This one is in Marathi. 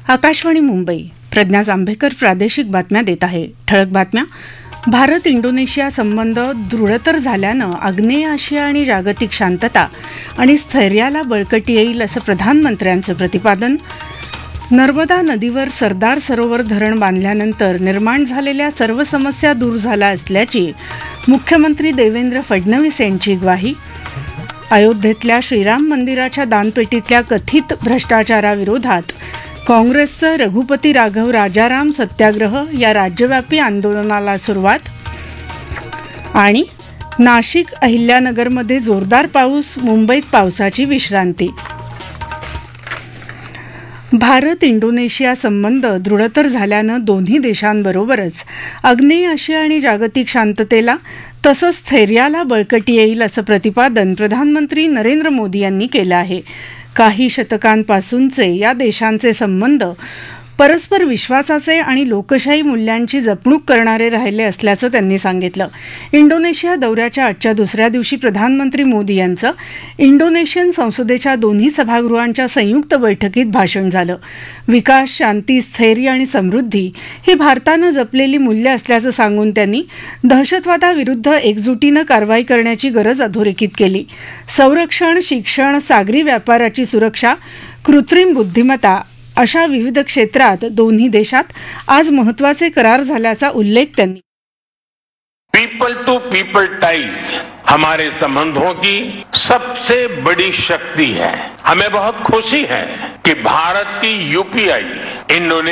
आकाशवाणी मुंबई. प्रज्ञा जांभेकर प्रादेशिक बातम्या देत आहे. ठळक बातम्या. भारत इंडोनेशिया संबंध दृढतर झाल्यानं आग्नेय आशिया आणि जागतिक शांतता आणि स्थैर्याला बळकटी येईल असं प्रधानमंत्र्यांचं प्रतिपादन. नर्मदा नदीवर सरदार सरोवर धरण बांधल्यानंतर निर्माण झालेल्या सर्व समस्या दूर झाल्या असल्याची मुख्यमंत्री देवेंद्र फडणवीस यांची ग्वाही. अयोध्येतल्या श्रीराम मंदिराच्या दानपेटीतल्या कथित भ्रष्टाचाराविरोधात काँग्रेसचं रघुपती राघव राजाराम सत्याग्रह या राज्यव्यापी आंदोलनाला सुरुवात. आणि नाशिक अहिल्यानगरमध्ये जोरदार पाऊस, मुंबईत पावसाची विश्रांती. भारत इंडोनेशिया संबंध दृढतर झाल्यानं दोन्ही देशांबरोबरच आग्नेय आशिया आणि जागतिक शांततेला तसंच स्थैर्याला बळकटी येईल असं प्रतिपादन प्रधानमंत्री नरेंद्र मोदी यांनी केलं आहे. काही शतकांपासूनचे या देशांचे संबंध परस्पर विश्वासाचे आणि लोकशाही मूल्यांची जपणूक करणारे राहिले असल्याचं त्यांनी सांगितलं. इंडोनेशिया दौऱ्याच्या आजच्या दुसऱ्या दिवशी प्रधानमंत्री मोदी यांचं इंडोनेशियन संसदेच्या दोन्ही सभागृहांच्या संयुक्त बैठकीत भाषण झालं. विकास, शांती, स्थैर्य आणि समृद्धी ही भारतानं जपलेली मूल्य असल्याचं सांगून त्यांनी दहशतवादाविरुद्ध एकजुटीनं कारवाई करण्याची गरज अधोरेखित केली. संरक्षण, शिक्षण, सागरी व्यापाराची सुरक्षा, कृत्रिम बुद्धिमत्ता अशा विविध क्षेत्रात दोन्ही देशात आज महत्वाचे करार झाल्याचा उल्लेख त्यांनी. पीपल टू पीपल टाइज हमारे संबंधों की सबसे बड़ी शक्ति है. हमें बहुत खुशी है कि भारत की यूपीआई इंडोनेशिया